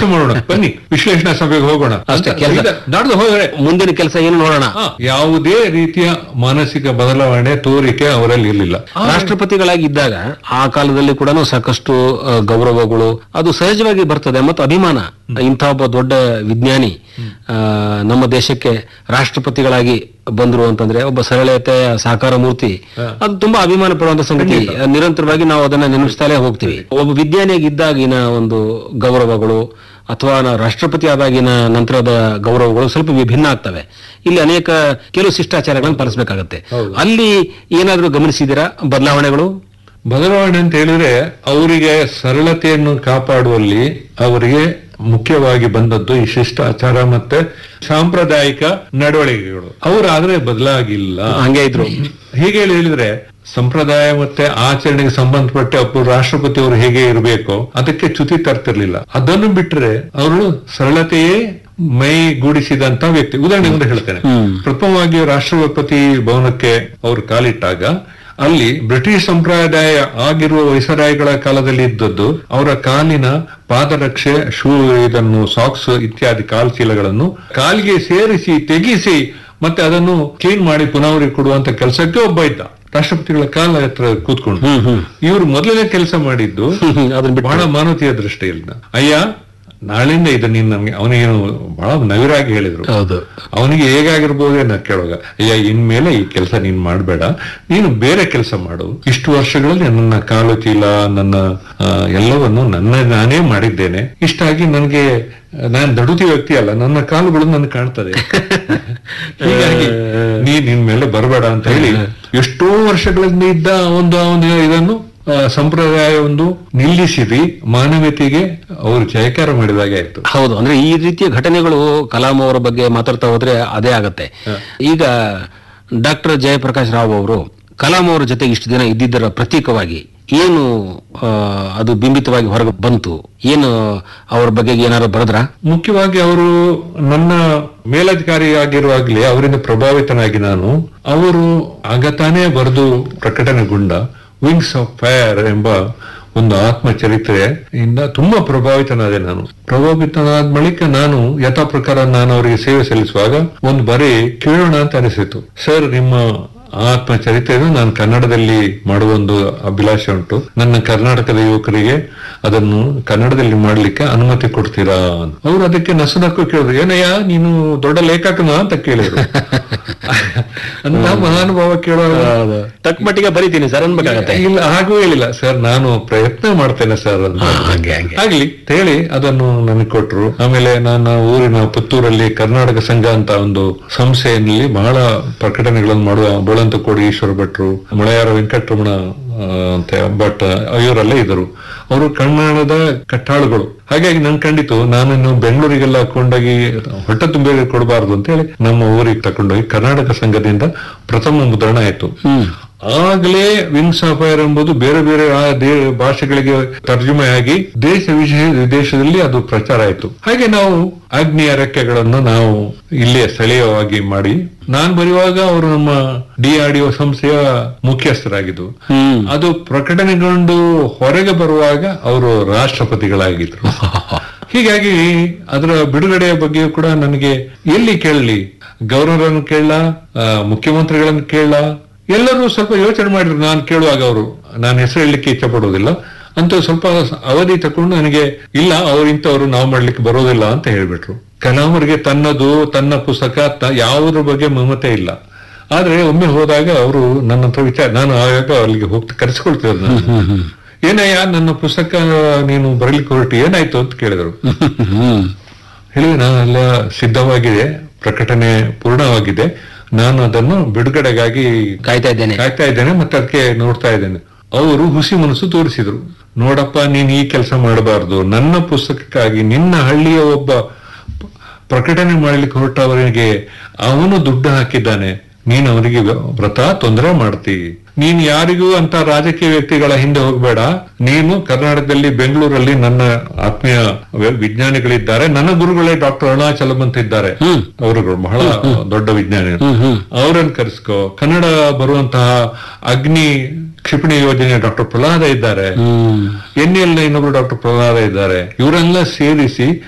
ಚರ್ಚೆ ಮಾಡೋಣ, ಬನ್ನಿ ವಿಶ್ಲೇಷಣಾ ಸಭೆಗೆ ಹೋಗೋಣ ಅಷ್ಟೇ ಕೆಲಸ. ನಡೆದು ಹೋದರೆ ಮುಂದಿನ ಕೆಲಸ ಏನು ನೋಡೋಣ. ಯಾವುದೇ ರೀತಿಯ ಮಾನಸಿಕ ಬದಲಾವಣೆ ತೋರಿಕೆ ಅವರಲ್ಲಿ ಇರಲಿಲ್ಲ. ರಾಷ್ಟ್ರಪತಿಗಳಾಗಿ ಇದ್ದಾಗ ಆ ಕಾಲದಲ್ಲಿ ಕೂಡ ಸಾಕಷ್ಟು ಗೌರವಗಳು ಅದು ಸಹಜವಾಗಿ ಬರ್ತದೆ ಮತ್ತು ಅಭಿಮಾನ. ಇಂಥ ಒಬ್ಬ ದೊಡ್ಡ ವಿಜ್ಞಾನಿ ನಮ್ಮ ದೇಶಕ್ಕೆ ರಾಷ್ಟ್ರಪತಿಗಳಾಗಿ ಬಂದ್ರು ಅಂತಂದ್ರೆ ಒಬ್ಬ ಸರಳತೆಯ ಸಾಕಾರ ಮೂರ್ತಿ, ಅದು ತುಂಬಾ ಅಭಿಮಾನ ಪಡುವಂತ ಸಂಗತಿ. ನಿರಂತರವಾಗಿ ನಾವು ಅದನ್ನ ನೆನಪಿಸ್ತಾಲೇ ಹೋಗ್ತೀವಿ. ಒಬ್ಬ ವಿಜ್ಞಾನಿಯಾಗಿದ್ದಾಗಿನ ಒಂದು ಗೌರವಗಳು ಅಥವಾ ರಾಷ್ಟ್ರಪತಿ ಆದಾಗಿನ ನಂತರದ ಗೌರವಗಳು ಸ್ವಲ್ಪ ವಿಭಿನ್ನ ಆಗ್ತವೆ. ಇಲ್ಲಿ ಅನೇಕ ಕೆಲವು ಶಿಷ್ಟಾಚಾರಗಳನ್ನು ಪಾಲಿಸಬೇಕಾಗತ್ತೆ. ಅಲ್ಲಿ ಏನಾದ್ರೂ ಗಮನಿಸಿದ್ದೀರಾ ಬದಲಾವಣೆಗಳು? ಬದಲಾವಣೆ ಅಂತ ಹೇಳಿದ್ರೆ ಅವರಿಗೆ ಸರಳತೆಯನ್ನು ಕಾಪಾಡುವಲ್ಲಿ ಅವರಿಗೆ ಮುಖ್ಯವಾಗಿ ಬಂದದ್ದು ಈ ಶಿಷ್ಟಾಚಾರ ಮತ್ತೆ ಸಾಂಪ್ರದಾಯಿಕ ನಡವಳಿಕೆಗಳು. ಅವರಾದ್ರೆ ಬದಲಾಗಿಲ್ಲ, ಹಂಗೆ ಇದ್ರು. ಹೀಗೆ ಹೇಳಿದ್ರೆ ಸಂಪ್ರದಾಯ ಮತ್ತೆ ಆಚರಣೆಗೆ ಸಂಬಂಧಪಟ್ಟ ಒಬ್ಬ ರಾಷ್ಟ್ರಪತಿ ಅವರು ಹೇಗೆ ಇರಬೇಕೋ ಅದಕ್ಕೆ ಚ್ಯುತಿ ತರ್ತಿರ್ಲಿಲ್ಲ. ಅದನ್ನು ಬಿಟ್ಟರೆ ಅವರು ಸರಳತೆಯೇ ಮೈಗೂಡಿಸಿದಂತ ವ್ಯಕ್ತಿ. ಉದಾಹರಣೆ ಒಂದು ಹೇಳ್ತೇನೆ. ಪ್ರಥಮವಾಗಿ ರಾಷ್ಟ್ರಪತಿ ಭವನಕ್ಕೆ ಅವರು ಕಾಲಿಟ್ಟಾಗ ಅಲ್ಲಿ ಬ್ರಿಟಿಷ್ ಸಂಪ್ರದಾಯ ಆಗಿರುವ ವೈಸರಾಯಿಗಳ ಕಾಲದಲ್ಲಿ ಇದ್ದದ್ದು ಅವರ ಕಾಲಿನ ಪಾದರಕ್ಷೆ, ಶೂ, ಇದನ್ನು ಸಾಕ್ಸ್ ಇತ್ಯಾದಿ ಕಾಲ್ಚೀಲಗಳನ್ನು ಕಾಲಿಗೆ ಸೇರಿಸಿ ತೆಗಿಸಿ ಮತ್ತೆ ಅದನ್ನು ಕ್ಲೀನ್ ಮಾಡಿ ಪುನಃ ಅವರಿಗೆ ಕೊಡುವಂತ ಕೆಲಸಕ್ಕೆ ಒಬ್ಬ ಇದ್ದ. ರಾಷ್ಟ್ರಪತಿಗಳ ಕಾಲ ಹತ್ರ ಕೂತ್ಕೊಂಡು ಇವರು ಮೊದಲನೇ ಕೆಲಸ ಮಾಡಿದ್ದು ಬಹಳ ಮಾನವೀಯ ದೃಷ್ಟಿಯಿಂದ, ಅಯ್ಯ ನಾಳೆಯಿಂದ ಇದು ನೀನ್ ನಮ್ಗೆ, ಅವನಿಗೇನು ಬಹಳ ನವಿರಾಗಿ ಹೇಳಿದ್ರು. ಅವನಿಗೆ ಹೇಗಾಗಿರ್ಬೋದು ನಾ ಕೇಳುವಾಗ, ಅಯ್ಯ ಇನ್ಮೇಲೆ ಈ ಕೆಲಸ ನೀನ್ ಮಾಡ್ಬೇಡ, ನೀನು ಬೇರೆ ಕೆಲಸ ಮಾಡು. ಇಷ್ಟು ವರ್ಷಗಳಲ್ಲಿ ನನ್ನ ಕಾಲು ಚೀಲ ನನ್ನ ಎಲ್ಲವನ್ನು ನಾನೇ ಮಾಡಿದ್ದೇನೆ. ಇಷ್ಟಾಗಿ ನನಗೆ, ನಾನ್ ದಡುತಿ ವ್ಯಕ್ತಿ ಅಲ್ಲ, ನನ್ನ ಕಾಲುಗಳು ನನ್ ಕಾಣ್ತದೆ, ಹೀಗಾಗಿ ನೀನ್ ಇನ್ಮೇಲೆ ಬರಬೇಡ ಅಂತ ಹೇಳಿ ಎಷ್ಟೋ ವರ್ಷಗಳಿಂದ ಇದ್ದ ಒಂದು ಇದನ್ನು ಸಂಪ್ರದಾಯ ಒಂದು ನಿಲ್ಲಿಸಿರಿ, ಮಾನವೀಯತೆಗೆ ಅವರು ಜಯಕಾರ ಮಾಡಿದಾಗೆ ಆಯ್ತು. ಹೌದು, ಅಂದ್ರೆ ಈ ರೀತಿಯ ಘಟನೆಗಳು ಕಲಾಂ ಅವರ ಬಗ್ಗೆ ಮಾತಾಡ್ತಾ ಹೋದ್ರೆ ಅದೇ ಆಗತ್ತೆ. ಈಗ ಡಾಕ್ಟರ್ ಜಯಪ್ರಕಾಶ್ ರಾವ್ ಅವರು ಕಲಾಂ ಅವರ ಜೊತೆಗೆ ಇಷ್ಟು ದಿನ ಇದ್ದಿದ್ದರ ಪ್ರತೀಕವಾಗಿ ಏನು ಅದು ಬಿಂಬಿತವಾಗಿ ಹೊರಗೆ ಬಂತು? ಏನು ಅವ್ರ ಬಗ್ಗೆ ಏನಾದ್ರು ಬರೆದ್ರ? ಮುಖ್ಯವಾಗಿ ಅವರು ನನ್ನ ಮೇಲಧಿಕಾರಿಯಾಗಿರುವಾಗಲೇ ಅವರಿಂದ ಪ್ರಭಾವಿತನಾಗಿ ನಾನು ಅವರು ಆಗತಾನೇ ಬರೆದು ಪ್ರಕಟಣೆಗೊಂಡ ವಿಂಗ್ಸ್ ಆಫ್ ಫೈರ್ ಎಂಬ ಒಂದು ಆತ್ಮಚರಿತ್ರೆಯಿಂದ ತುಂಬಾ ಪ್ರಭಾವಿತನಾದೆ. ನಾನು ಪ್ರಭಾವಿತನಾದ ಬಳಿಕ ನಾನು ಯಥಾ ಪ್ರಕಾರ ನಾನು ಅವರಿಗೆ ಸೇವೆ ಸಲ್ಲಿಸುವಾಗ ಒಂದು ಬಾರಿ ಕೇಳೋಣ ಅಂತ ಅನಿಸಿತು. ಸರ್, ನಿಮ್ಮ ಆತ್ಮಚರಿತ್ರೆಯನ್ನು ನಾನು ಕನ್ನಡದಲ್ಲಿ ಮಾಡುವ ಒಂದು ಅಭಿಲಾಷೆ ಉಂಟು. ನನ್ನ ಕರ್ನಾಟಕದ ಯುವಕರಿಗೆ ಅದನ್ನು ಕನ್ನಡದಲ್ಲಿ ಮಾಡ್ಲಿಕ್ಕೆ ಅನುಮತಿ ಕೊಡ್ತೀರಾ? ಅವರು ಅದಕ್ಕೆ ನಸುನಕ್ಕು ಕೇಳಿದ್ರು, ಏನಯ್ಯ ನೀನು ದೊಡ್ಡ ಲೇಖಕನ ಅಂತ ಕೇಳಿದ್ರು. ಅಂತ ಮಹಾನುಭಾವ ಕೇಳುವಾಗ ತಕ್ಕ ಮಟ್ಟಿಗೆ ಬರೀತೀನಿ ಸರ್ ಅನ್ಬೇಕಾಗತ್ತೆ. ಇಲ್ಲ, ಹಾಗೂ ಹೇಳಿಲ್ಲ ಸರ್, ನಾನು ಪ್ರಯತ್ನ ಮಾಡ್ತೇನೆ ಸರ್ ಅಂತ. ಆಗ್ಲಿ ಹೇಳಿ ಅದನ್ನು ನನಗೆ ಕೊಟ್ರು. ಆಮೇಲೆ ನನ್ನ ಊರಿನ ಪುತ್ತೂರಲ್ಲಿ ಕರ್ನಾಟಕ ಸಂಘ ಅಂತ ಒಂದು ಸಂಸ್ಥೆಯಲ್ಲಿ ಬಹಳ ಪ್ರಕಟಣೆಗಳನ್ನು ಮಾಡುವ ಬೋಳಂತ ಕೋಡಿ ಈಶ್ವರ ಭಟ್ರು, ಮುಳೆಯಾರ ವೆಂಕಟರಮಣ ಅಂತ ಭಟ್ ಇವರೆಲ್ಲ ಇದ್ದರು. ಅವರು ಕನ್ನಡದ ಕಟ್ಟಾಳುಗಳು. ಹಾಗಾಗಿ ನನ್ ಕಂಡಿತು ನಾನಿನ್ನು ಬೆಂಗಳೂರಿಗೆಲ್ಲ ಕೊಂಡೋಗಿ ಹೊಟ್ಟೆ ತುಂಬಿ ಕೊಡಬಾರ್ದು ಅಂತ ಹೇಳಿ ನಮ್ಮ ಊರಿಗೆ ತಕೊಂಡೋಗಿ ಕರ್ನಾಟಕ ಸಂಘದಿಂದ ಪ್ರಥಮ ಮುದ್ರಣ ಆಯ್ತು. ಆಗ್ಲೇ ವಿಂಗ್ಸ್ ಆಫ್ ಫೈರ್ ಎಂಬುದು ಬೇರೆ ಬೇರೆ ಭಾಷೆಗಳಿಗೆ ತರ್ಜುಮೆ ಆಗಿ ದೇಶ ವಿದೇಶದಲ್ಲಿ ಅದು ಪ್ರಚಾರ ಆಯ್ತು. ಹಾಗೆ ನಾವು ಅಗ್ನಿಯ ರೆಕ್ಕೆಗಳನ್ನು ನಾವು ಇಲ್ಲೇ ಸ್ಥಳೀಯವಾಗಿ ಮಾಡಿ, ನಾನ್ ಬರೆಯುವಾಗ ಅವರು ನಮ್ಮ DRDO ಸಂಸ್ಥೆಯ ಮುಖ್ಯಸ್ಥರಾಗಿದ್ದು, ಅದು ಪ್ರಕಟಣೆಗೊಂಡು ಹೊರಗೆ ಬರುವಾಗ ಅವರು ರಾಷ್ಟ್ರಪತಿಗಳಾಗಿದ್ರು. ಹೀಗಾಗಿ ಅದರ ಬಿಡುಗಡೆಯ ಬಗ್ಗೆ ಕೂಡ ನನಗೆ ಎಲ್ಲಿ ಕೇಳಲಿ, ಗವರ್ನರನ್ನು ಕೇಳಲ್ಲ, ಮುಖ್ಯಮಂತ್ರಿಗಳನ್ನು ಕೇಳಲ್ಲ, ಎಲ್ಲರೂ ಸ್ವಲ್ಪ ಯೋಚನೆ ಮಾಡಿದ್ರು. ನಾನು ಕೇಳುವಾಗ ಅವರು, ನಾನು ಹೆಸರು ಹೇಳಲಿಕ್ಕೆ ಇಚ್ಛೆ ಪಡುವುದಿಲ್ಲ ಅಂತ ಸ್ವಲ್ಪ ಅವಧಿ ತಕೊಂಡು ನನಗೆ ಇಲ್ಲ ಅವರಿಂತವ್ರು ನಾವು ಮಾಡ್ಲಿಕ್ಕೆ ಬರೋದಿಲ್ಲ ಅಂತ ಹೇಳ್ಬಿಟ್ರು. ಕಲಾಮರಿಗೆ ತನ್ನ ಪುಸ್ತಕ ಯಾವುದ್ರ ಬಗ್ಗೆ ಮಮತೆ ಇಲ್ಲ. ಆದ್ರೆ ಒಮ್ಮೆ ಹೋದಾಗ ಅವರು ನನ್ನ ಹತ್ರ ವಿಚಾರ, ನಾನು ಆಗಾಗ ಅಲ್ಲಿಗೆ ಹೋಗ್ತಾ ಕರೆಸ್ಕೊಳ್ತಿದ್ರು. ಏನಯ್ಯ ನನ್ನ ಪುಸ್ತಕ ನೀನು ಬರಲಿಕ್ಕೆ ಹೊರಟು, ಏನಾಯ್ತು ಅಂತ ಕೇಳಿದ್ರು. ಹೇಳಿ, ನಾನೆಲ್ಲ ಸಿದ್ಧವಾಗಿದೆ, ಪ್ರಕಟಣೆ ಪೂರ್ಣವಾಗಿದೆ, ನಾನು ಅದನ್ನು ಬಿಡುಗಡೆಗಾಗಿ ಕಾಯ್ತಾ ಇದ್ದೇನೆ ಮತ್ತೆ ಅದಕ್ಕೆ ನೋಡ್ತಾ ಇದ್ದೇನೆ. ಅವರು ಹುಸಿ ಮನಸ್ಸು ತೋರಿಸಿದ್ರು. ನೋಡಪ್ಪ, ನೀನ್ ಈ ಕೆಲಸ ಮಾಡಬಾರ್ದು, ನನ್ನ ಪುಸ್ತಕಕ್ಕಾಗಿ ನಿನ್ನ ಹಳ್ಳಿಯ ಒಬ್ಬ ಪ್ರಕಟಣೆ ಮಾಡ್ಲಿಕ್ಕೆ ಹೊರಟವರಿಗೆ ಅವನು ದುಡ್ಡು ಹಾಕಿದ್ದಾನೆ, ನೀನ್ ಅವರಿಗೆ ವ್ರತ ತೊಂದರೆ ಮಾಡ್ತಿ. ನೀನ್ ಯಾರಿಗೂ ಅಂತ ರಾಜಕೀಯ ವ್ಯಕ್ತಿಗಳ ಹಿಂದೆ ಹೋಗ್ಬೇಡ. ನೀನು ಕರ್ನಾಟಕದಲ್ಲಿ ಬೆಂಗಳೂರಲ್ಲಿ ನನ್ನ ಆತ್ಮೀಯ ವಿಜ್ಞಾನಿಗಳಿದ್ದಾರೆ, ನನ್ನ ಗುರುಗಳೇ ಡಾಕ್ಟರ್ ಅರುಣಾಚಲಂ ಅಂತ ಇದ್ದಾರೆ, ಅವರುಗಳು ಬಹಳ ದೊಡ್ಡ ವಿಜ್ಞಾನಿ, ಅವರನ್ನು ಕರೆಸ್ಕೋ. ಕನ್ನಡ ಬರುವಂತಹ ಅಗ್ನಿ ಕ್ಷಿಪಣಿ ಯೋಜನೆ ಡಾಕ್ಟರ್ ಪ್ರಹ್ಲಾದ ಇದ್ದಾರೆ, NL ಇನ್ನೊಬ್ರು ಡಾಕ್ಟರ್ ಪ್ರಹ್ಲಾದ ಇದ್ದಾರೆ, ಇವರೆಲ್ಲ ಸೇರಿಸಿ